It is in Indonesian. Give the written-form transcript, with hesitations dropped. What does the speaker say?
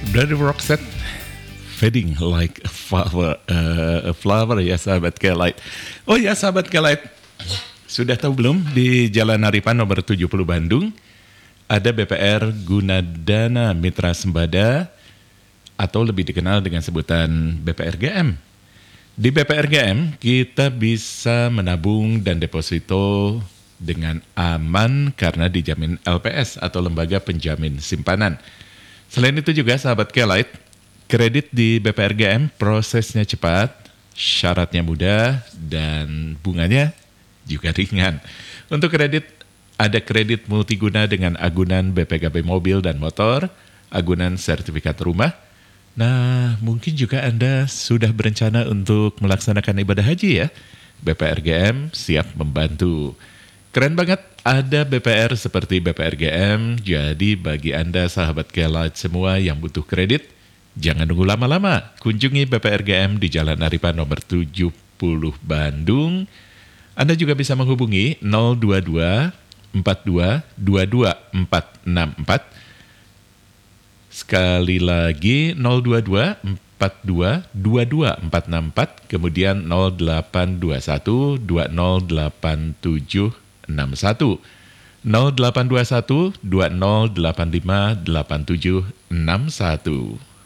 Brother Roxette, fading like a flower ya sahabat Kelight. Oh ya sahabat Kelight, sudah tahu belum di Jalan Aripan nomor 70 Bandung ada BPR Gunadana Mitra Sembada atau lebih dikenal dengan sebutan BPRGM. Di BPRGM kita bisa menabung dan deposito dengan aman karena dijamin LPS atau Lembaga Penjamin Simpanan. Selain itu juga sahabat Kelight, kredit di BPRGM prosesnya cepat, syaratnya mudah, dan bunganya juga ringan. Untuk kredit, ada kredit multiguna dengan agunan BPKB mobil dan motor, agunan sertifikat rumah. Nah, mungkin juga Anda sudah berencana untuk melaksanakan ibadah haji ya. BPRGM siap membantu. Keren banget, ada BPR seperti BPRGM, jadi bagi Anda sahabat Kelight semua yang butuh kredit, jangan nunggu lama-lama. Kunjungi BPRGM di Jalan Aripan nomor 70 Bandung. Anda juga bisa menghubungi 022 42 22 464. Sekali lagi 022 42 22 464, kemudian 0821 2087 61 0821 2085 8761.